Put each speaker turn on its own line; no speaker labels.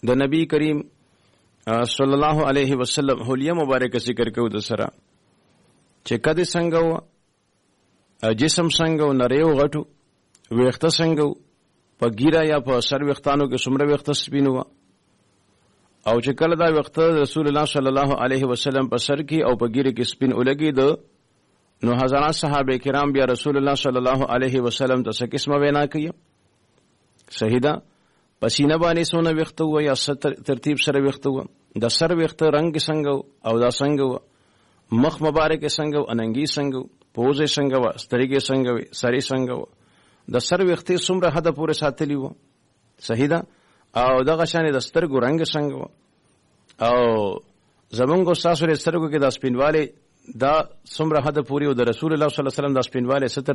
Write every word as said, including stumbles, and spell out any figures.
د نبی کریم صلی الله علیه وسلم حلیه مبارکه ذکر کوو د سره چې کده څنګه و جسم څنګه و نریو غټو ویخته څنګه و په ګیره یا په سر ویختانو کې څومره ویخته سپین و او چې کله دا ویخته رسول الله صلی الله علیه وسلم په سر کې او په ګیره کې سپین ولګي د نو هزاران صحابه کرام بیا رسول الله صلی الله علیه وسلم ته څه قسمه وینا کوي صحیح ده پسینه باندې سونه ویخته و یا ترتیب سره ویخته و د سر ویخته رنگ څنګه او دا څنګه و مخ مبارک څنګه و اننګي څنګه و پوزه څنګه و سترګې څنګه و سری څنګه و د سر ویخته څومره حد پورې ساتلی و صحیح ده او دغه شان د سترګو رنگ څنګه و او زمونږ استاد سره سترګو کې د سپینواله دا څومره حد پورې و د رسول الله صلی الله علیه وسلم د سپینواله ستر